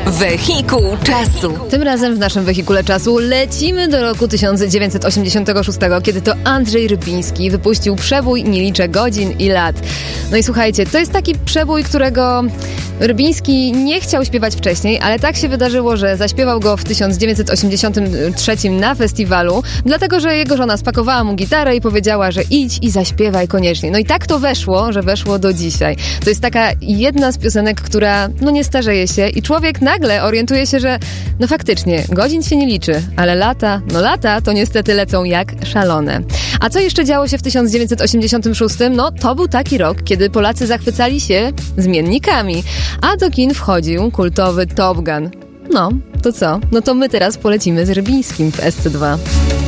Wehikuł czasu. Tym razem w naszym wehikule czasu lecimy do roku 1986, kiedy to Andrzej Rybiński wypuścił przebój Nie liczę godzin i lat. No i słuchajcie, to jest taki przebój, którego Rybiński nie chciał śpiewać wcześniej, ale tak się wydarzyło, że zaśpiewał go w 1983 na festiwalu, dlatego że jego żona spakowała mu gitarę i powiedziała, że idź i zaśpiewaj koniecznie. No i tak to weszło, że weszło do dzisiaj. To jest taka jedna z piosenek, która nie starzeje się i człowiek nagle orientuje się, że faktycznie godzin się nie liczy, ale lata to niestety lecą jak szalone. A co jeszcze działo się w 1986? To był taki rok, kiedy Polacy zachwycali się zmiennikami, a do kin wchodził kultowy Top Gun. To co? To my teraz polecimy z Rybińskim w SC2.